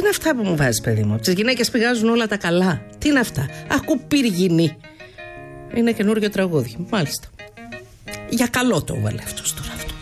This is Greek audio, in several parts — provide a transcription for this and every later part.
είναι αυτά που μου βάζεις, παιδί μου? Από τις γυναίκες πηγάζουν όλα τα καλά. Τι είναι αυτά? Ακουπύργινη. Είναι καινούριο τραγούδι, μάλιστα. Για καλό το έβαλε αυτός τώρα αυτό.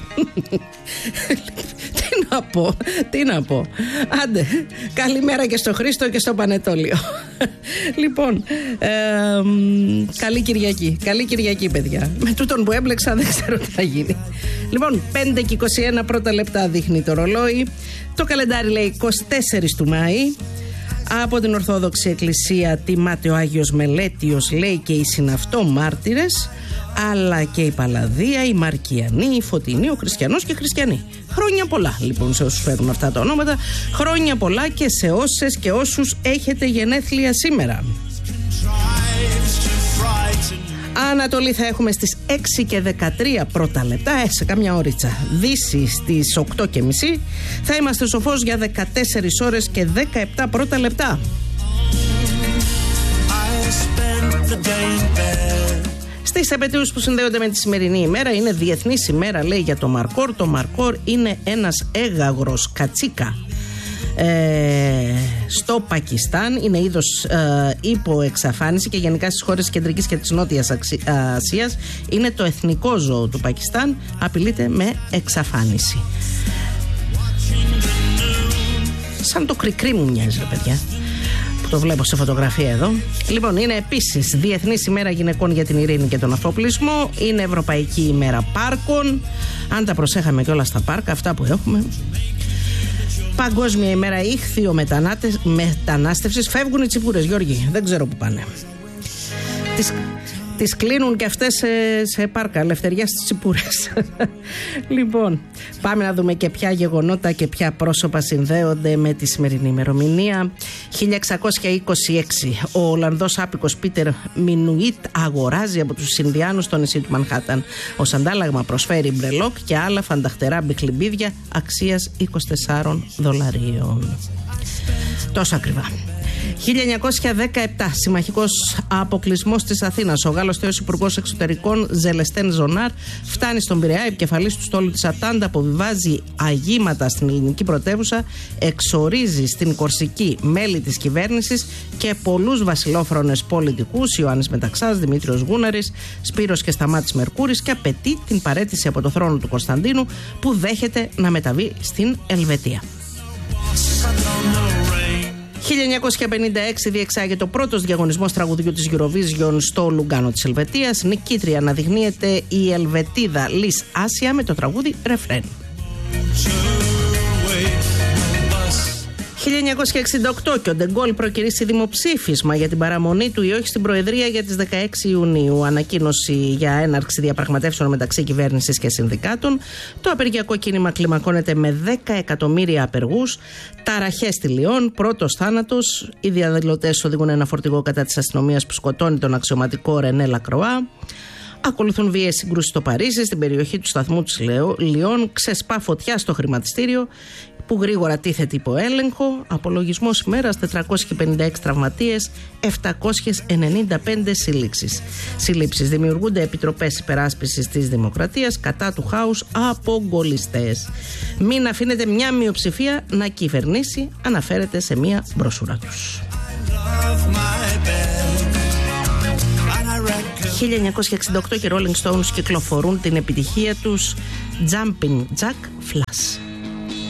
Τι να πω. Άντε, καλημέρα και στο Χρήστο και στο Πανετόλιο. Λοιπόν, καλή Κυριακή παιδιά. Με τούτον που έμπλεξα δεν ξέρω τι θα γίνει. Λοιπόν, 5 και 21 πρώτα λεπτά δείχνει το ρολόι. Το καλεντάρι λέει 24 του Μάη. Από την Ορθόδοξη Εκκλησία τιμάται ο Άγιος Μελέτιος, λέει, και οι συναυτό μάρτυρες, αλλά και η Παλαδία, η Μαρκιανή, η Φωτεινή, ο Χριστιανός και Χριστιανοί. Χρόνια πολλά λοιπόν σε όσους φέρουν αυτά τα ονόματα. Χρόνια πολλά και σε όσες και όσους έχετε γενέθλια σήμερα. Ανατολή θα έχουμε στις 6 και 13 πρώτα λεπτά, σε κάμια ώριτσα. Δύση στις 8:30. Θα είμαστε στο φως για 14 ώρες και 17 πρώτα λεπτά. Στις επετείους που συνδέονται με τη σημερινή ημέρα, είναι διεθνής ημέρα, λέει, για το μαρκόρ. Το μαρκόρ είναι ένας έγαγρος κατσίκα στο Πακιστάν. Είναι είδος υποεξαφάνιση και γενικά στις χώρες της Κεντρικής και της Νότιας Ασίας είναι το εθνικό ζώο του Πακιστάν. Απειλείται με εξαφάνιση. Σαν το κρικρί μου μοιάζει, ρε παιδιά, που το βλέπω σε φωτογραφία εδώ. Λοιπόν, είναι επίσης Διεθνής ημέρα γυναικών για την ειρήνη και τον αφοπλισμό. Είναι Ευρωπαϊκή ημέρα πάρκων. Αν τα προσέχαμε κιόλας στα πάρκα, αυτά που έχουμε. Παγκόσμια ημέρα ήχθειο μετανάστευσης. Φεύγουν οι τσιπούρες, Γιώργη, δεν ξέρω που πάνε. Τις κλείνουν και αυτές σε πάρκα, ελευθεριά στις τσιπούρες. Λοιπόν, πάμε να δούμε και ποια γεγονότα και ποια πρόσωπα συνδέονται με τη σημερινή ημερομηνία. 1626, ο Ολλανδός άπικος Πίτερ Μινουίτ αγοράζει από τους Ινδιάνους το νησί του Μανχάταν. Ως αντάλλαγμα προσφέρει μπρελόκ και άλλα φανταχτερά μπιχλιμπίδια αξίας $24. Τόσο ακριβά. 1917, συμμαχικός αποκλεισμός της Αθήνας. Ο Γάλλος τέος υπουργός εξωτερικών Ζελεστέν Ζονάρ φτάνει στον Πειραιά, επικεφαλής του στόλου της Ατάντα, αποβιβάζει αγήματα στην ελληνική πρωτεύουσα, εξορίζει στην Κορσική μέλη της κυβέρνησης και πολλούς βασιλόφρονες πολιτικούς, Ιωάννης Μεταξάς, Δημήτριος Γούναρης, Σπύρος και Σταμάτης Μερκούρης, και απαιτεί την παραίτηση από το θρόνο του Κωνσταντίνου, που δέχεται να μεταβεί στην Ελβετία. 1956 διεξάγεται ο πρώτος διαγωνισμός τραγουδιού της Eurovision στο Λουγκάνο της Ελβετίας. Νικήτρια αναδεικνύεται η Ελβετίδα Λις Άσια με το τραγούδι Ρεφρέν. 1968 και ο Ντεγκόλ προκυρήσει δημοψήφισμα για την παραμονή του ή όχι στην Προεδρία για τις 16 Ιουνίου. Ανακοίνωση για έναρξη διαπραγματεύσεων μεταξύ κυβέρνησης και συνδικάτων. Το απεργιακό κίνημα κλιμακώνεται με 10 εκατομμύρια απεργούς. Ταραχές στη Λιόν, πρώτος θάνατος. Οι διαδηλωτές οδηγούν ένα φορτηγό κατά της αστυνομίας που σκοτώνει τον αξιωματικό Ρενέ Λακροά. Ακολουθούν βίαιες συγκρούσεις στο Παρίσι, στην περιοχή του σταθμού της Λιόν. Ξεσπά φωτιά στο χρηματιστήριο, που γρήγορα τίθεται υπό έλεγχο. Απολογισμός ημέρας: 456 τραυματίες, 795 συλλήψεις. Δημιουργούνται επιτροπές υπεράσπισης της δημοκρατίας κατά του χάους από γκολιστές. Μην αφήνετε μια μειοψηφία να κυβερνήσει, αναφέρεται σε μια μπροσούρα τους. 1968 και Rolling Stones κυκλοφορούν την επιτυχία τους Jumping Jack Flash.